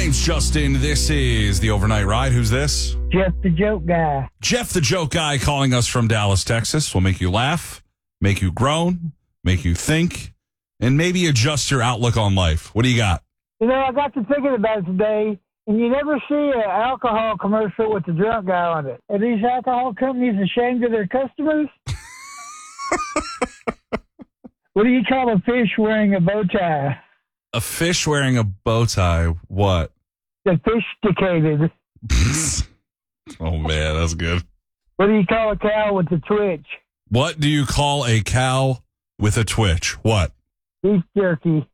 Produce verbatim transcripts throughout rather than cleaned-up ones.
name's Justin. This is the Overnight Ride. Who's this? Jeff the Joke Guy. Jeff the Joke Guy calling us from Dallas, Texas. Will make you laugh, make you groan, make you think, and maybe adjust your outlook on life. What do you got? You know, I got to thinking about it today, and you never see an alcohol commercial with the drunk guy on it. Are these alcohol companies ashamed of their customers? What do you call a fish wearing a bow tie? A fish wearing a bow tie. What? Sophisticated. Oh, man, that's good. What do you call a cow with a twitch? What do you call a cow with a twitch? What? Beef jerky.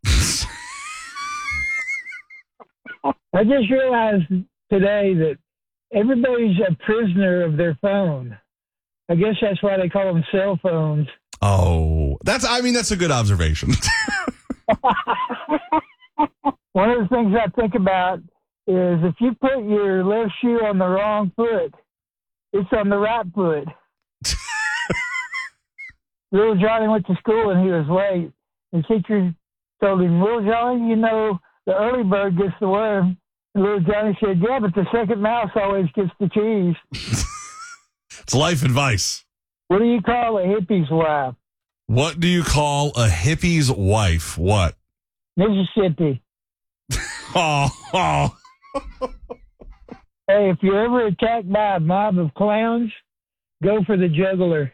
I just realized today that everybody's a prisoner of their phone. I guess that's why they call them cell phones. Oh, that's, I mean, that's a good observation. One of the things I think about is if you put your left shoe on the wrong foot, it's on the right foot. Little Johnny went to school and he was late. The teacher told him, "Little Johnny, you know, the early bird gets the worm." And little Johnny said, "Yeah, but the second mouse always gets the cheese." It's life advice. What do you call a hippie's wife? What do you call a hippie's wife? What? Mississippi. Oh, oh. Hey, if you're ever attacked by a mob of clowns, go for the juggler.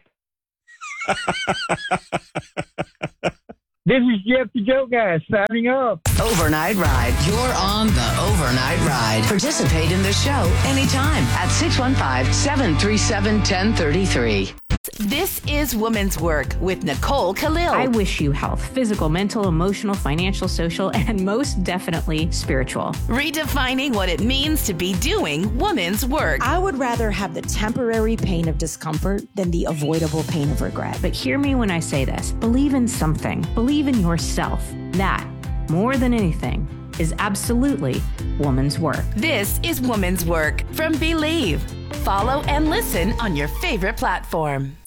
This is Jeff the Joke Guy signing off. Overnight Ride. You're on the Overnight Ride. Participate in the show anytime at six one five, seven three seven, one zero three three. This is Woman's Work with Nicole Khalil. I wish you health, physical, mental, emotional, financial, social, and most definitely spiritual. Redefining what it means to be doing woman's work. I would rather have the temporary pain of discomfort than the avoidable pain of regret. But hear me when I say this. Believe in something. Believe in yourself. That, more than anything, is absolutely woman's work. This is Woman's Work from Believe. Follow and listen on your favorite platform.